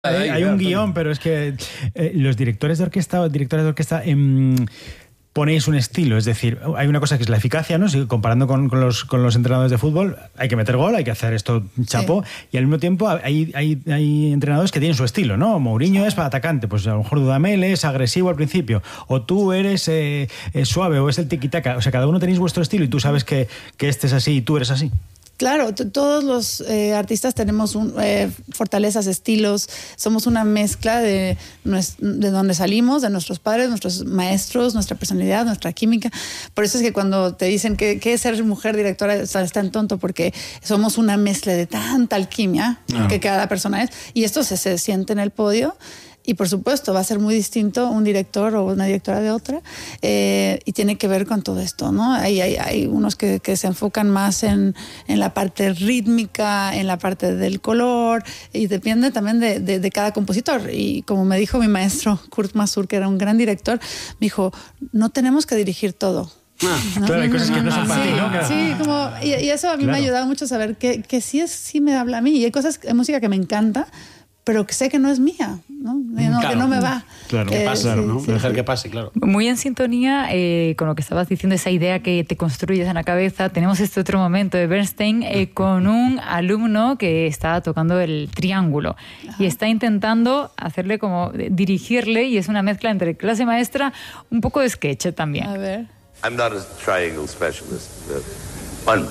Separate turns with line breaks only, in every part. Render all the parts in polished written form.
Hay un guión, pero es que los directores de orquesta o directores de orquesta ponéis un estilo, es decir, hay una cosa que es la eficacia, ¿no? Si comparando con los entrenadores de fútbol, hay que meter gol, hay que hacer esto chapo, sí. Y al mismo tiempo hay entrenadores que tienen su estilo, ¿no? Mourinho es para atacante, pues a lo mejor Dudamel es agresivo al principio, o tú eres suave, o es el tiki-taka, o sea, cada uno tenéis vuestro estilo y tú sabes que este es así y tú eres así.
Claro, todos los artistas tenemos fortalezas, estilos, somos una mezcla de donde salimos, de nuestros padres, nuestros maestros, nuestra personalidad, nuestra química. Por eso es que cuando te dicen que es ser mujer directora, es tan tonto, porque somos una mezcla de tanta alquimia que cada persona es, y esto se siente en el podio. Y por supuesto va a ser muy distinto un director o una directora de otra, y tiene que ver con todo esto, ¿no? Hay unos que se enfocan más en la parte rítmica, en la parte del color, y depende también de cada compositor. Y como me dijo mi maestro Kurt Masur, que era un gran director, me dijo, no tenemos que dirigir todo.
¿No? Claro, hay cosas que no son para ti, ¿no? Claro.
Sí, y eso a mí me ha ayudado mucho a saber que sí me habla a mí. Y hay cosas, hay música que me encanta, pero que sé que no es mía, ¿no? Claro, que no me va.
Claro, que pase, claro, ¿no? Sí, dejar que pase, claro.
Muy en sintonía con lo que estabas diciendo, esa idea que te construyes en la cabeza. Tenemos este otro momento de Bernstein con un alumno que está tocando el triángulo. Ajá. Y está intentando hacerle como dirigirle, y es una mezcla entre clase maestra, un poco de sketch también.
A ver.
I'm not a triangle specialist. One.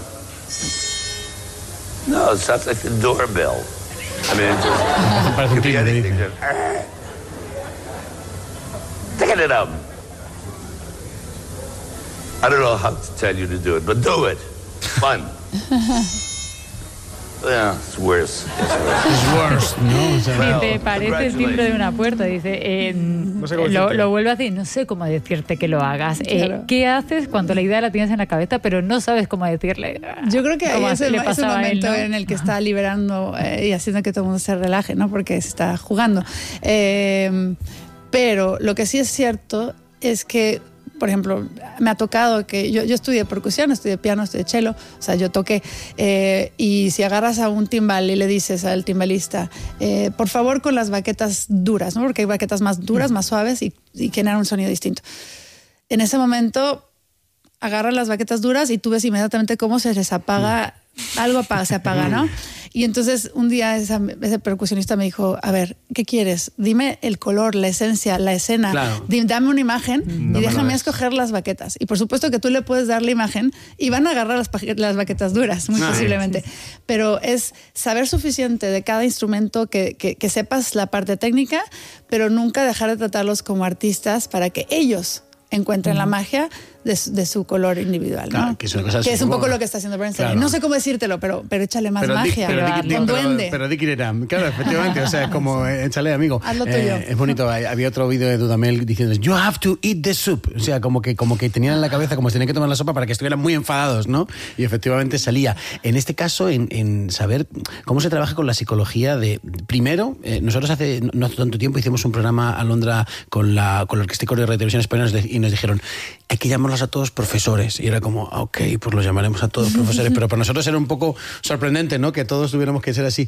No, it sounds like the doorbell. I mean, it could be anything. Take it up. I don't know how to tell you to do it, but do it. Fun. Yeah, it's worse.
It's worse, ¿no? O sea,
dice, parece el timbre de una puerta. Dice, no sé lo vuelve a decir, no sé cómo decirte que lo hagas.
Claro.
¿Qué haces cuando la idea la tienes en la cabeza, pero no sabes cómo decirle?
Yo creo que ahí es el momento
él, ¿no?
en el que está liberando y haciendo que todo el mundo se relaje, ¿no? Porque se está jugando. Pero lo que sí es cierto es que, por ejemplo, me ha tocado que yo estudié percusión, estudié piano, estudié cello, o sea, yo toqué, y si agarras a un timbal y le dices al timbalista, por favor con las baquetas duras, ¿no? Porque hay baquetas más duras, más suaves y generan un sonido distinto. En ese momento agarran las baquetas duras y tú ves inmediatamente cómo se les apaga, algo se apaga, ¿no? Y entonces un día ese percusionista me dijo, a ver, ¿qué quieres? Dime el color, la esencia, la escena. Claro. Dame una imagen y déjame escoger las baquetas. Y por supuesto que tú le puedes dar la imagen y van a agarrar las baquetas duras, muy posiblemente. Sí. Pero es saber suficiente de cada instrumento, que sepas la parte técnica, pero nunca dejar de tratarlos como artistas para que ellos encuentren la magia de su color individual, ¿no? Claro, que es un poco lo que está haciendo Bernstein. Claro. No sé cómo decírtelo, pero échale más magia. Con duende.
Pero di quién era. Claro, efectivamente. O sea, es como échale, amigo.
Hazlo tuyo.
Es bonito. Había otro vídeo de Dudamel diciendo you have to eat the soup. O sea, como que tenían en la cabeza como si tenían que tomar la sopa para que estuvieran muy enfadados, ¿no? Y efectivamente salía. En este caso, en saber cómo se trabaja con la psicología de... Primero, nosotros hace no hace tanto tiempo hicimos un programa a Londra con la Orquesta y Coro de Radio Televisión Española y nos dijeron, hay que llamarlos a todos profesores. Y era como, ok, pues los llamaremos a todos profesores. Pero para nosotros era un poco sorprendente, ¿no? Que todos tuviéramos que ser así.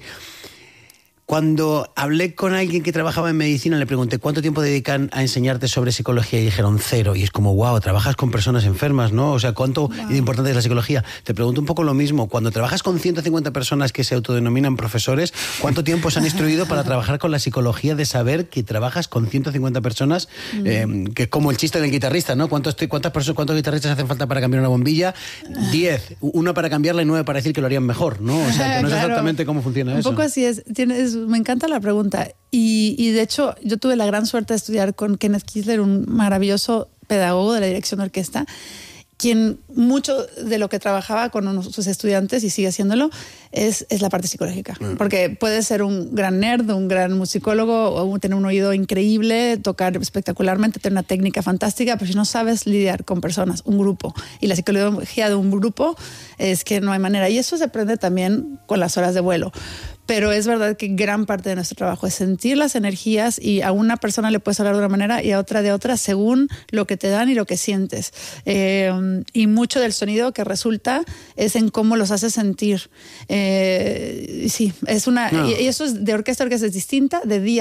Cuando hablé con alguien que trabajaba en medicina, le pregunté ¿cuánto tiempo dedican a enseñarte sobre psicología? Y dijeron 0. Y es como, wow, trabajas con personas enfermas, ¿no? O sea, ¿cuánto importante es la psicología? Te pregunto un poco lo mismo. Cuando trabajas con 150 personas que se autodenominan profesores, ¿cuánto tiempo se han instruido para trabajar con la psicología de saber que trabajas con 150 personas? Que es como el chiste del guitarrista, ¿no? ¿Cuántos guitarristas hacen falta para cambiar una bombilla? 10. Uno para cambiarla y 9 para decir que lo harían mejor, ¿no? O sea, que no es exactamente cómo funciona eso.
Un poco así es. Me encanta la pregunta. Y de hecho, yo tuve la gran suerte de estudiar con Kenneth Kisler, un maravilloso pedagogo de la dirección de orquesta, quien mucho de lo que trabajaba con sus estudiantes, y sigue haciéndolo, es la parte psicológica. Porque puedes ser un gran nerd, un gran musicólogo, o tener un oído increíble, tocar espectacularmente, tener una técnica fantástica, pero si no sabes lidiar con personas, un grupo, y la psicología de un grupo, es que no hay manera. Y eso se aprende también con las horas de vuelo. pero es verdad que gran parte de nuestro trabajo es sentir las energías, y a una persona le puedes hablar de una manera y a otra de otra según lo que te dan y lo que sientes. Y mucho del sonido que resulta es en cómo los haces sentir. Sí, es una...
No.
Y eso es de orquesta a orquesta es distinta, de día